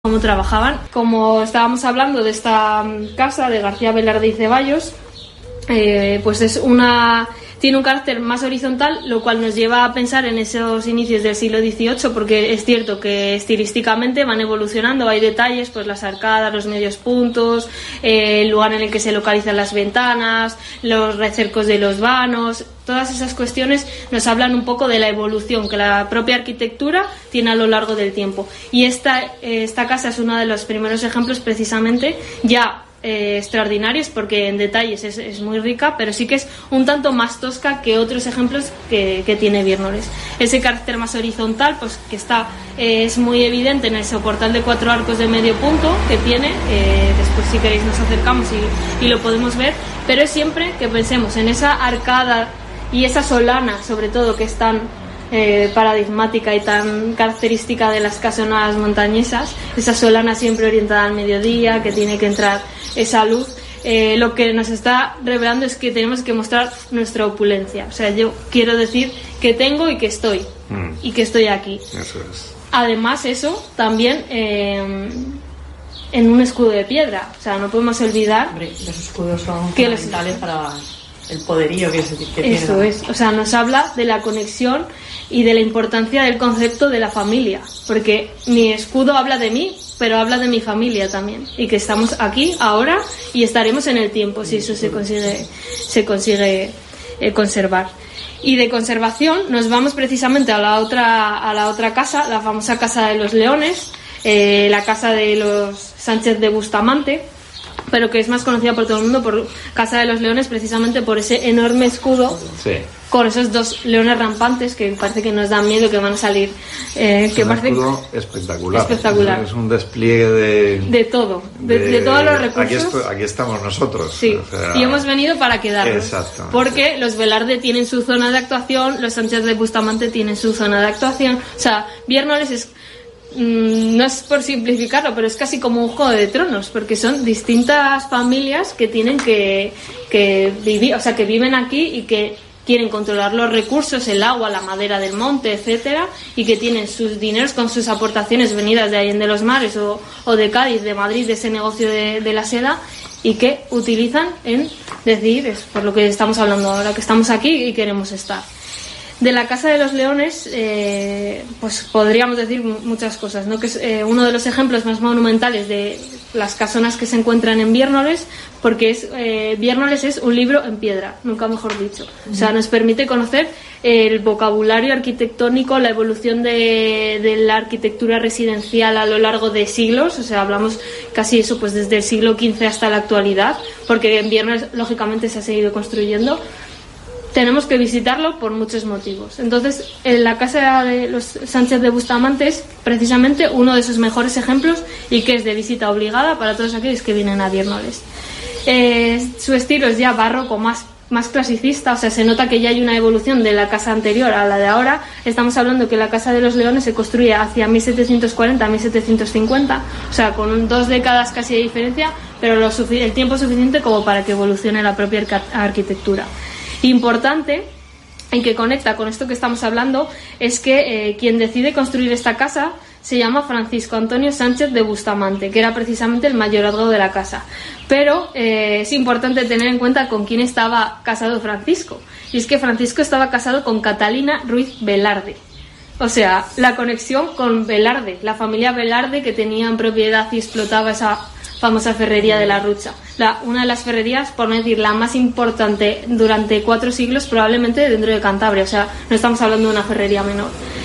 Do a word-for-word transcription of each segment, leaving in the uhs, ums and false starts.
cómo trabajaban. Como estábamos hablando de esta casa de García Velarde y Ceballos, eh, pues es una tiene un carácter más horizontal, lo cual nos lleva a pensar en esos inicios del siglo dieciocho, porque es cierto que estilísticamente van evolucionando, hay detalles, pues las arcadas, los medios puntos, eh, el lugar en el que se localizan las ventanas, los recercos de los vanos. Todas esas cuestiones nos hablan un poco de la evolución que la propia arquitectura tiene a lo largo del tiempo. Y esta, eh, esta casa es uno de los primeros ejemplos, precisamente, ya eh, extraordinarios, porque en detalles es, es muy rica, pero sí que es un tanto más tosca que otros ejemplos que, que tiene Viernores. Ese carácter más horizontal, pues que está eh, es muy evidente en el soportal de cuatro arcos de medio punto que tiene. Eh, después, si queréis, nos acercamos y, y lo podemos ver, pero es siempre que pensemos en esa arcada y esa solana, sobre todo, que es tan eh, paradigmática y tan característica de las casonas montañesas, esa solana siempre orientada al mediodía, que tiene que entrar esa luz, eh, lo que nos está revelando es que tenemos que mostrar nuestra opulencia. O sea, yo quiero decir que tengo y que estoy, mm. y que estoy aquí. Eso es. Además, eso también eh, en un escudo de piedra. O sea, no podemos olvidar. Hombre, los escudos son que fundamentales los... para el poderío que, se, que tiene. Eso es, o sea, nos habla de la conexión y de la importancia del concepto de la familia, porque mi escudo habla de mí, pero habla de mi familia también, y que estamos aquí ahora y estaremos en el tiempo si eso se consigue se consigue eh, conservar. Y de conservación nos vamos precisamente a la otra a la otra casa, la famosa Casa de los Leones, eh, la casa de los Sánchez de Bustamante, pero que es más conocida por todo el mundo por Casa de los Leones, precisamente por ese enorme escudo, sí, con esos dos leones rampantes que parece que nos dan miedo, que van a salir. Eh, es que un parece escudo espectacular. espectacular. Es un despliegue de... De todo, de, de, de todos los recursos. Aquí, esto, aquí estamos nosotros. Sí, o sea... y hemos venido para quedarnos. Exactamente. Porque los Velarde tienen su zona de actuación, los Sánchez de Bustamante tienen su zona de actuación. O sea, Viernores es... no es por simplificarlo, pero es casi como un juego de tronos, porque son distintas familias que tienen que, que vivir, o sea, que viven aquí y que quieren controlar los recursos, el agua, la madera del monte, etcétera, y que tienen sus dineros con sus aportaciones venidas de Allende los Mares o, o de Cádiz, de Madrid, de ese negocio de, de la seda, y que utilizan en decidir, es por lo que estamos hablando ahora, que estamos aquí y queremos estar. De la Casa de los Leones, eh, pues podríamos decir muchas cosas, ¿no? Que es eh, uno de los ejemplos más monumentales de las casonas que se encuentran en Viernores, porque es eh, Viernores es un libro en piedra, nunca mejor dicho. O sea, nos permite conocer el vocabulario arquitectónico, la evolución de, de la arquitectura residencial a lo largo de siglos. O sea, hablamos casi eso, pues desde el siglo quince hasta la actualidad, porque en Viernores lógicamente se ha seguido construyendo. Tenemos que visitarlo por muchos motivos. Entonces, en la Casa de los Sánchez de Bustamante es precisamente uno de esos mejores ejemplos y que es de visita obligada para todos aquellos que vienen a Viernores. Eh, su estilo es ya barroco, más, más clasicista, o sea, se nota que ya hay una evolución de la casa anterior a la de ahora. Estamos hablando que la Casa de los Leones se construye hacia mil setecientos cuarenta a mil setecientos cincuenta, o sea, con dos décadas casi de diferencia, pero lo sufi- el tiempo suficiente como para que evolucione la propia arca- arquitectura. Importante, y que conecta con esto que estamos hablando, es que eh, quien decide construir esta casa se llama Francisco Antonio Sánchez de Bustamante, que era precisamente el mayorazgo de la casa. Pero eh, es importante tener en cuenta con quién estaba casado Francisco. Y es que Francisco estaba casado con Catalina Ruiz Velarde. O sea, la conexión con Velarde, la familia Velarde, que tenía en propiedad y explotaba esa famosa ferrería de la Rucha. La, una de las ferrerías, por no decir la más importante durante cuatro siglos, probablemente dentro de Cantabria. O sea, no estamos hablando de una ferrería menor.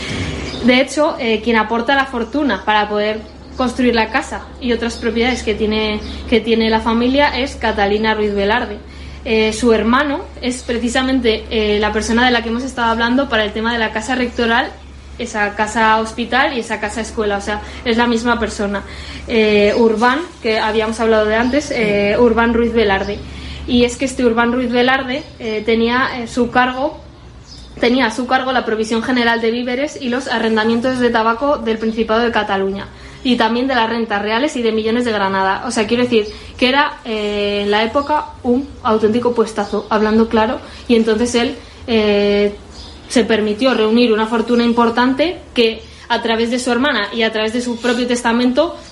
De hecho, eh, quien aporta la fortuna para poder construir la casa y otras propiedades que tiene, que tiene la familia es Catalina Ruiz Velarde. Eh, su hermano es precisamente eh, la persona de la que hemos estado hablando para el tema de la casa rectoral, esa casa hospital y esa casa escuela, o sea, es la misma persona. Eh, Urbán, que habíamos hablado de antes, eh, Urbán Ruiz Velarde. Y es que este Urbán Ruiz Velarde eh, tenía eh, su cargo, tenía a su cargo la provisión general de víveres y los arrendamientos de tabaco del Principado de Cataluña, y también de las rentas reales y de millones de Granada. O sea, quiero decir que era eh, en la época un auténtico puestazo, hablando claro, y entonces él eh, se permitió reunir una fortuna importante que a través de su hermana y a través de su propio testamento